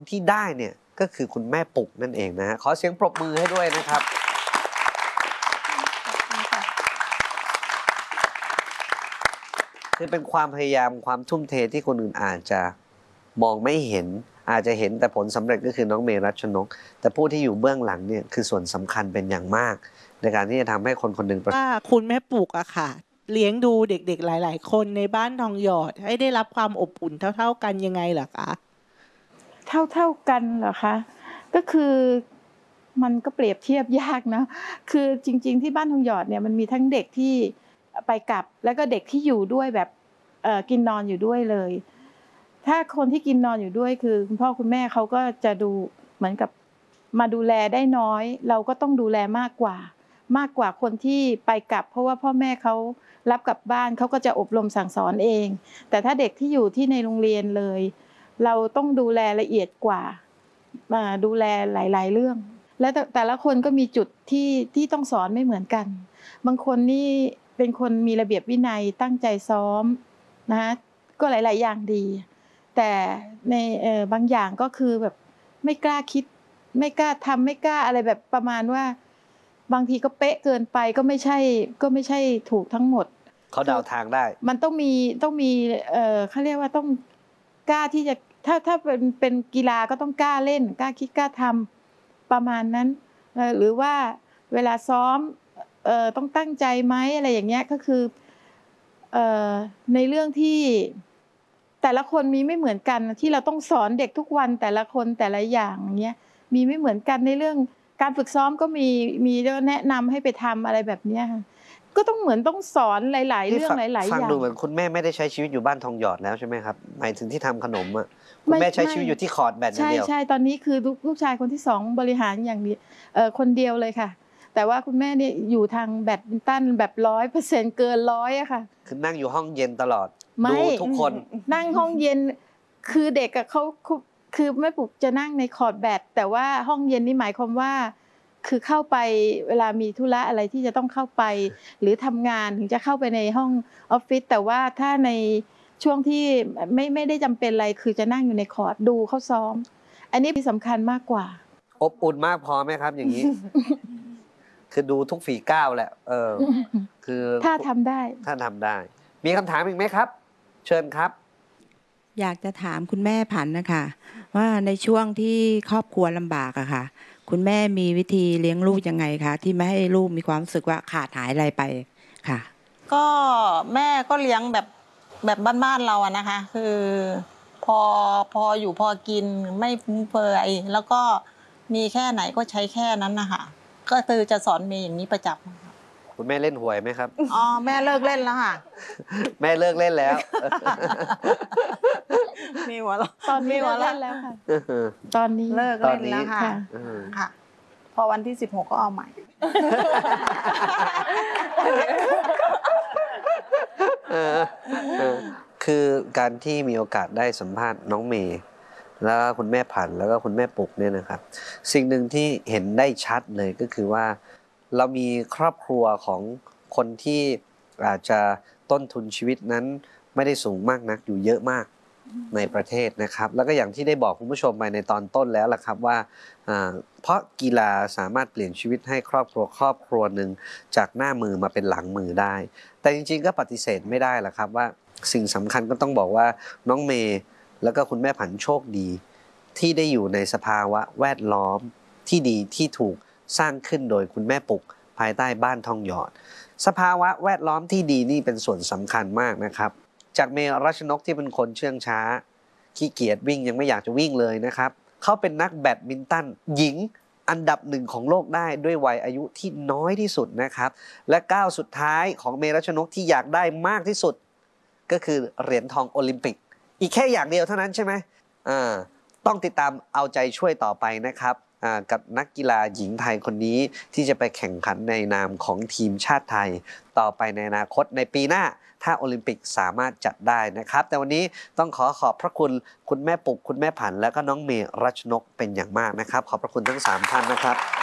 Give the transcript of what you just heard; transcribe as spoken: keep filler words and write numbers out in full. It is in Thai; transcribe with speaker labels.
Speaker 1: ที่ได้เนี่ยก็คือคุณแม่ปุกนั่นเองนะฮะขอเสียงปรบมือให้ด้วยนะครับคือเป็นความพยายามความทุ่มเทที่คนอื่นอาจจะมองไม่เห็นอาจจะเห็นแต่ผลสำเร็จก็คือน้องเมรัชนกแต่ผู้ที่อยู่เบื้องหลังเนี่ยคือส่วนสำคัญเป็นอย่างมากในการที่จะทำให้คนคนหนึ่ง
Speaker 2: ว่าคุณแม่ปุกอะค่ะเลี้ยงดูเด็กๆหลายๆคนในบ้านทองหยอดให้ได้รับความอบอุ่นเท่าๆกันยังไงเหรอคะ
Speaker 3: เท่าๆกันเหรอคะก็คือมันก็เปรียบเทียบยากนะคือจริงๆที่บ้านทองหยอดเนี่ยมันมีทั้งเด็กที่ไปกลับแล้วก็เด็กที่อยู่ด้วยแบบกินนอนอยู่ด้วยเลยถ้าคนที่กินนอนอยู่ด้วยคือคุณพ่อคุณแม่เขาก็จะดูเหมือนกับมาดูแลได้น้อยเราก็ต้องดูแลมากกว่ามากกว่าคนที่ไปกลับเพราะว่าพ่อแม่เขารับกลับบ้านเขาก็จะอบรมสั่งสอนเองแต่ถ้าเด็กที่อยู่ที่ในโรงเรียนเลยเราต้องดูแลละเอียดกว่าดูแลหลายๆเรื่องและแต่ละคนก็มีจุดที่ที่ต้องสอนไม่เหมือนกันบางคนนี่เป็นคนมีระเบียบวินัยตั้งใจซ้อมนะก็หลายๆอย่างดีแต่ในบางอย่างก็คือแบบไม่กล้าคิดไม่กล้าทำไม่กล้าอะไรแบบประมาณว่าบางทีก็เป๊ะเกินไปก็ไม่ใช่ก็ไม่ใช่ถูกทั้งหมด
Speaker 1: เขาเดาทางได้
Speaker 3: มันต้องมีต้องมีเอ่อเขาเรียกว่าต้องกล้าที่จะถ้าถ้าเป็นเป็นกีฬาก็ต้องกล้าเล่นกล้าคิดกล้าทำประมาณนั้นหรือว่าเวลาซ้อมเอ่อต้องตั้งใจไหมอะไรอย่างเงี้ยก็คือเอ่อในเรื่องที่แต่ละคนมีไม่เหมือนกันที่เราต้องสอนเด็กทุกวันแต่ละคนแต่ละอย่างเงี้ยมีไม่เหมือนกันในเรื่องการฝึกซ้อมก็มีมีแนะนำให้ไปทำอะไรแบบเนี้ยค่ะก็ต้องเหมือนต้องสอนหลายๆเรื่องหลายๆอย่าง
Speaker 1: ฟังดูเหมือนคุณแม่ไม่ได้ใช้ชีวิตอยู่บ้านทองหยอดแล้วใช่ไหมครับหมายถึงที่ทำขนมอ่ะคุณแม่ใช้ชีวิตอยู่ที่คอร์ดแบดอย่างเดียว
Speaker 3: ใช่ใช่ตอนนี้คือลูกชายคนที่สองบริหารอย่างนี้เอ่อคนเดียวเลยค่ะแต่ว่าคุณแม่เนี่ยอยู่ทางแบดมินตันแบบร้อยเปอร์เซ็นต์เกินร้อยอะค่ะ
Speaker 1: คือนั่งอยู่ห้องเย็นตลอดดูทุกคน
Speaker 3: นั่งห้องเย็นคือเด็กอะเขาคือแม่ปุกจะนั่งในคอร์ดแบดแต่ว่าห้องเย็นนี่หมายความว่าคือเข้าไปเวลามีธุระอะไรที่จะต้องเข้าไปหรือทำงานถึงจะเข้าไปในห้องออฟฟิศแต่ว่าถ้าในช่วงที่ไม่ไม่ได้จำเป็นอะไรคือจะนั่งอยู่ในคอร์ดดูเขาซ้อมอันนี้สำคัญมากกว่า
Speaker 1: อบอุ่นมากพอไหมครับอย่างนี้คือดูทุกฝีก้าวแหละเออคือ
Speaker 3: ถ้าทำได้
Speaker 1: ถ้าทำได้มีคำถามอีกไหมครับเชิญครับ
Speaker 4: อยากจะถามคุณแม่ผันนะคะว่าในช่วงที่ครอบครัวลำบากอะค่ะคุณแม่มีวิธีเลี้ยงลูกยังไงคะที่ไม่ให้ลูกมีความรู้สึกว่าขาดหายอะไรไปค่ะ
Speaker 5: ก็แม่ก็เลี้ยงแบบแบบบ้านๆเราอะนะคะคือพอพออยู่พอกินไม่ฟุ้งเฟือยแล้วก็มีแค่ไหนก็ใช้แค่นั้นนะคะก็คือจะสอนเมย์อย่างนี้ประจำ
Speaker 1: คุณแม่เล่นหวยไหมครับ
Speaker 5: อ๋อแม่เลิกเล่นแล้วค่ะ
Speaker 1: แม่เลิกเล่นแล้ว
Speaker 5: มีหัวเรา
Speaker 3: ตอนนี้เลิกเล่นแล้วค่ะตอนนี้
Speaker 5: เลิกเล่นแล้วค่ะค่ะพอวันที่สิบหกก็เอาใหม่
Speaker 1: คือการที่มีโอกาสได้สัมภาษณ์น้องเมย์แล้วคุณแม่ผันแล้วก็คุณแม่ปุกเนี่ยนะครับสิ่งหนึ่งที่เห็นได้ชัดเลยก็คือว่าเรามีครอบครัวของคนที่อาจจะต้นทุนชีวิตนั้นไม่ได้สูงมากนักอยู่เยอะมากในประเทศนะครับแล้วก็อย่างที่ได้บอกคุณผู้ชมไปในตอนต้นแล้วล่ะครับว่าเพราะกีฬาสามารถเปลี่ยนชีวิตให้ครอบครัวครอบครัวหนึ่งจากหน้ามือมาเป็นหลังมือได้แต่จริงๆก็ปฏิเสธไม่ได้ล่ะครับว่าสิ่งสำคัญก็ต้องบอกว่าน้องเมย์แล้วก็คุณแม่ผันโชคดีที่ได้อยู่ในสภาวะแวดล้อมที่ดีที่ถูกสร้างขึ้นโดยคุณแม่ปุกภายใต้บ้านทองหยอดสภาวะแวดล้อมที่ดีนี่เป็นส่วนสำคัญมากนะครับจากเมย์รัชนกที่เป็นคนเชื่องช้าขี้เกียจวิ่งยังไม่อยากจะวิ่งเลยนะครับเขาเป็นนักแบดมินตันหญิงอันดับหนึ่งของโลกได้ด้วยวัยอายุที่น้อยที่สุดนะครับและก้าวสุดท้ายของเมย์รัชนกที่อยากได้มากที่สุดก็คือเหรียญทองโอลิมปิกอีกแค่อย่างเดียวเท่านั้นใช่ไหมอ่าต้องติดตามเอาใจช่วยต่อไปนะครับกับนักกีฬาหญิงไทยคนนี้ที่จะไปแข่งขันในนามของทีมชาติไทยต่อไปในอนาคตในปีหน้าถ้าโอลิมปิกสามารถจัดได้นะครับแต่วันนี้ต้องขอขอบพระคุณคุณแม่ปุกคุณแม่ผันและก็น้องเมย์รัชนกเป็นอย่างมากนะครับขอบพระคุณทั้งสามท่านนะครับ